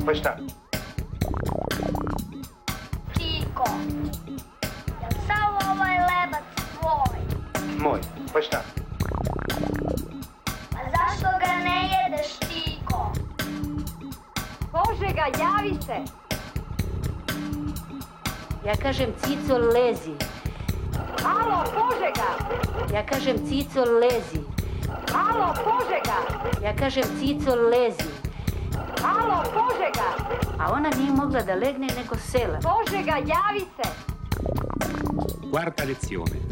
pa šta? Tiko, jel sav ovaj lebac tvoj? Moj, pa šta? A zašto ga ne jedeš, Tiko? Požega, javi se! Ja kažem Cico lezi. Alo, Požega! Ja kažem Cico lezi. Alo, Požega! Ja kažem Cico lezi. Alo, Požega! A ona nije mogla da legne nego sela. Požega, javi se! Quarta lezione.